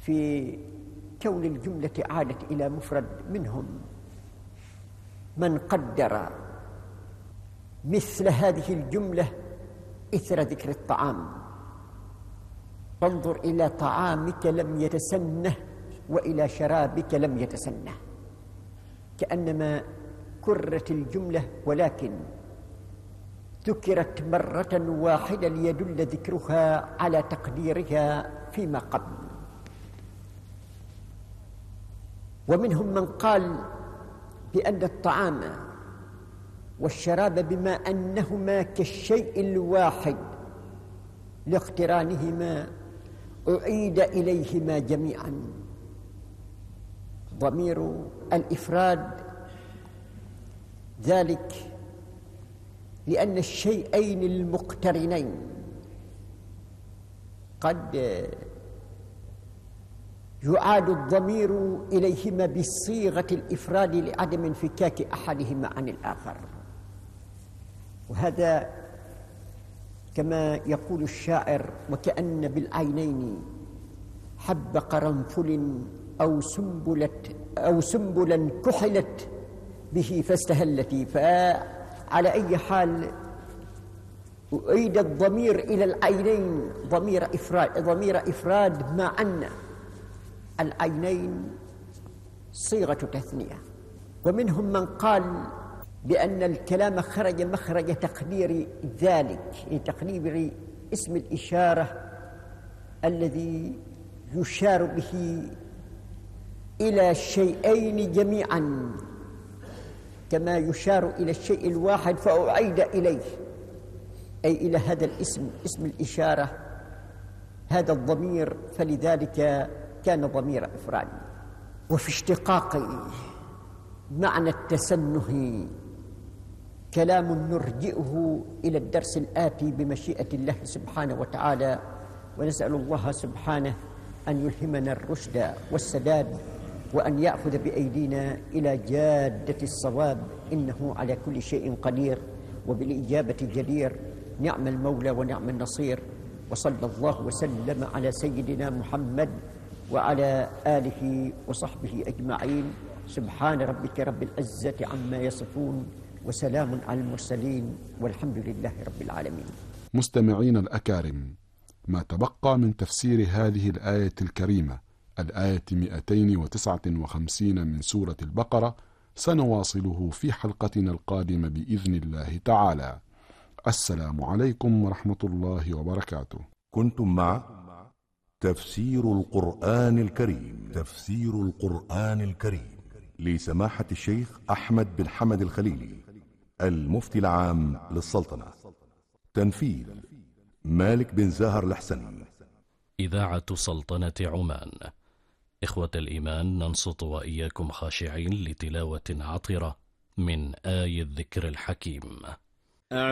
في كون الجملة عادت إلى مفرد. منهم من قدر مثل هذه الجملة إثر ذكر الطعام، فانظر إلى طعامك لم يتسنه وإلى شرابك لم يتسنه، كأنما كررت الجملة ولكن ذكرت مرة واحدة ليدل ذكرها على تقديرها فيما قبل. ومنهم من قال بأن الطعام والشراب بما أنهما كالشيء الواحد لاقترانهما أعيد إليهما جميعا. ضمير الإفراد ذلك لأن الشيئين المقترنين قد يعاد الضمير إليهما بصيغة الإفراد لعدم انفكاك أحدهما عن الآخر. وهذا كما يقول الشاعر: وكأن بالعينين حب قرنفل أو سنبلا كحلت به فاستهلت. فعلى أي حال أعيد الضمير إلى العينين ضمير إفراد، مع أن العينين صيغة تثنية. ومنهم من قال بأن الكلام خرج مخرج تقدير ذلك، تقدير اسم الإشارة الذي يشار به إلى الشيئين جميعا كما يشار إلى الشيء الواحد، فأعيد إليه أي إلى هذا الاسم، اسم الإشارة، هذا الضمير، فلذلك كان ضمير إفراد. وفي اشتقاق معنى التسنه كلام نرجئه إلى الدرس الآتي بمشيئة الله سبحانه وتعالى، ونسأل الله سبحانه أن يلهمنا الرشد والسداد، وأن يأخذ بأيدينا إلى جادة الصواب، إنه على كل شيء قدير وبالإجابة جدير. نعم المولى ونعم النصير. وصلى الله وسلم على سيدنا محمد وعلى آله وصحبه أجمعين. سبحان ربك رب العزة عما يصفون، وسلام على المرسلين، والحمد لله رب العالمين. مستمعين الأكارم، ما تبقى من تفسير هذه الآية الكريمة، الآية 259 من سورة البقرة، سنواصله في حلقتنا القادمة بإذن الله تعالى. السلام عليكم ورحمة الله وبركاته. كنتم مع تفسير القرآن الكريم، تفسير القرآن الكريم لسماحة الشيخ أحمد بن حمد الخليلي، المفتي العام للسلطنة. تنفيذ مالك بن زاهر الحسني. إذاعة سلطنة عمان. إخوة الإيمان، ننصت وإياكم خاشعين لتلاوة عطرة من آي الذكر الحكيم.